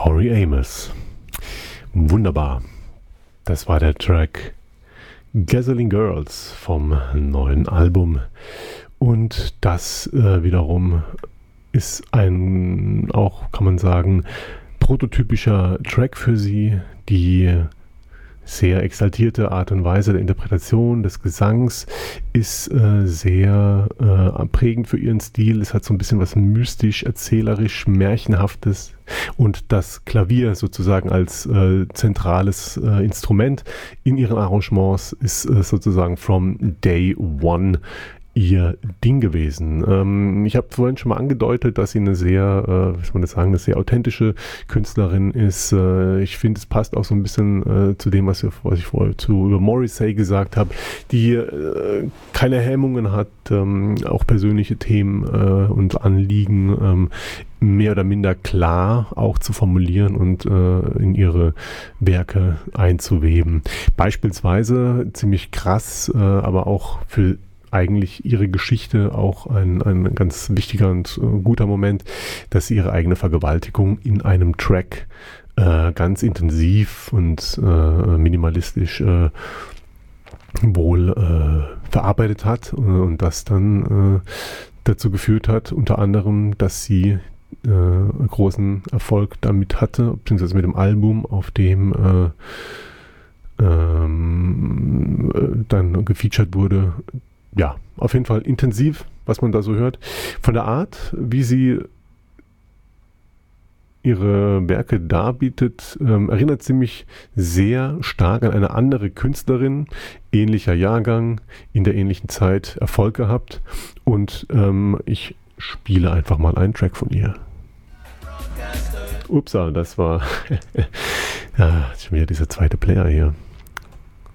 Tori Amos. Wunderbar. Das war der Track Gasoline Girls vom neuen Album. Und das wiederum ist ein, auch kann man sagen, prototypischer Track für sie, die sehr exaltierte Art und Weise der Interpretation des Gesangs ist sehr prägend für ihren Stil. Es hat so ein bisschen was mystisch, erzählerisch, märchenhaftes und das Klavier sozusagen als zentrales Instrument in ihren Arrangements ist sozusagen from day one ihr Ding gewesen. Ich habe vorhin schon mal angedeutet, dass sie eine sehr, wie soll man das sagen, eine sehr authentische Künstlerin ist. Ich finde, es passt auch so ein bisschen zu dem, was ich vorher über Morrissey gesagt habe, die keine Hemmungen hat, auch persönliche Themen und Anliegen mehr oder minder klar auch zu formulieren und in ihre Werke einzuweben. Beispielsweise ziemlich krass, aber auch für eigentlich ihre Geschichte auch ein ganz wichtiger und guter Moment, dass sie ihre eigene Vergewaltigung in einem Track ganz intensiv und minimalistisch wohl verarbeitet hat und das dann dazu geführt hat, unter anderem, dass sie großen Erfolg damit hatte, beziehungsweise mit dem Album, auf dem dann gefeatured wurde. Ja, auf jeden Fall intensiv, was man da so hört. Von der Art, wie sie ihre Werke darbietet, erinnert sie mich sehr stark an eine andere Künstlerin, ähnlicher Jahrgang, in der ähnlichen Zeit Erfolg gehabt. Und ich spiele einfach mal einen Track von ihr. Upsa, das war schon wieder dieser zweite Player hier.